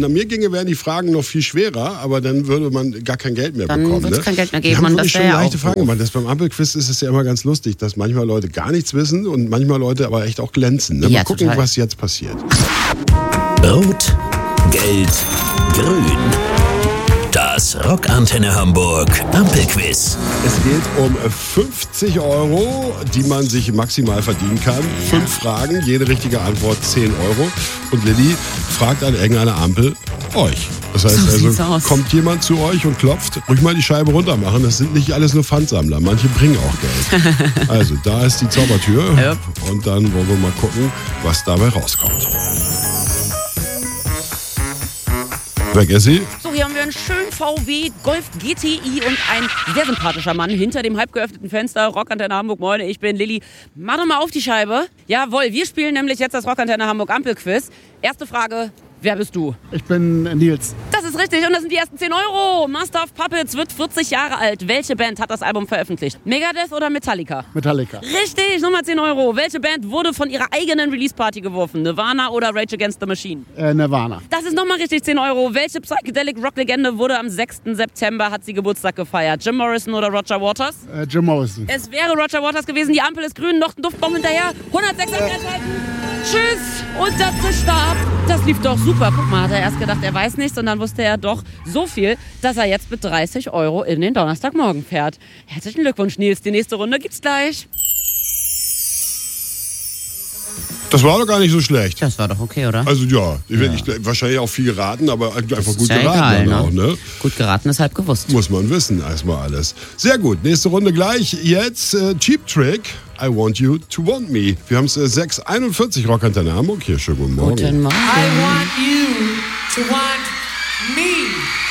nach mir ginge, wären die Fragen noch viel schwerer, aber dann würde man gar kein Geld mehr bekommen. Dann wird es kein Geld mehr geben. Wir haben Und das wirklich schon wäre ja leichte auch Fragen doof. gemacht. Beim Ampelquiz ist es ja immer ganz lustig, dass manchmal Leute gar nichts wissen und manchmal Leute aber echt auch glänzen. Ne? Ja, Mal gucken, total. was jetzt passiert. Rot, Gelb, Grün. Das Rockantenne Hamburg Ampelquiz. Es geht um 50 €, die man sich maximal verdienen kann. 5 Fragen, jede richtige Antwort 10 €. Und Lilly fragt an irgendeiner Ampel euch. Das heißt So sieht's also, aus. kommt jemand zu euch und klopft, ruhig mal die Scheibe runter machen. Das sind nicht alles nur Pfandsammler. Manche bringen auch Geld. Also, da ist die Zaubertür. Ja. Und dann wollen wir mal gucken, was dabei rauskommt. Weg ist sie. So, hier haben wir einen schönen VW Golf GTI und ein sehr sympathischer Mann hinter dem halb geöffneten Fenster. Rockantenne Hamburg, moin, ich bin Lilly. Mach doch mal auf die Scheibe. Jawohl, wir spielen nämlich jetzt das Rockantenne Hamburg Ampelquiz. Erste Frage, wer bist du? Ich bin Nils. Das ist richtig und das sind die ersten 10 €. Master of Puppets wird 40 Jahre alt. Welche Band hat das Album veröffentlicht? Megadeth oder Metallica? Metallica. Richtig, Nummer 10 €. Welche Band wurde von ihrer eigenen Release-Party geworfen? Nirvana oder Rage Against the Machine? Nirvana. Das ist nochmal richtig 10 €. Welche Psychedelic-Rock-Legende wurde am 6. September, hat sie Geburtstag gefeiert? Jim Morrison oder Roger Waters? Jim Morrison. Es wäre Roger Waters gewesen. Die Ampel ist grün, noch ein Duftbaum hinterher. 106 einschalten. Tschüss. Und der Stab. Das lief doch super. Guck mal, hat er erst gedacht, er weiß nichts. Und dann wusste er doch so viel, dass er jetzt mit 30 € in den Donnerstagmorgen fährt. Herzlichen Glückwunsch, Nils. Die nächste Runde gibt's gleich. Das war doch gar nicht so schlecht. Das war doch okay, oder? Also ja, ich werde wahrscheinlich auch viel geraten, aber einfach gut Ist ja geraten egal, dann auch, ne? ne? Gut geraten ist halb gewusst. Muss man wissen, erstmal alles. Sehr gut, nächste Runde gleich. Jetzt Cheap Trick, I Want You to Want Me. Wir haben es 6:41 Rockantenne Hamburg hier. Schönen guten Morgen. Guten Morgen. I want you to want me.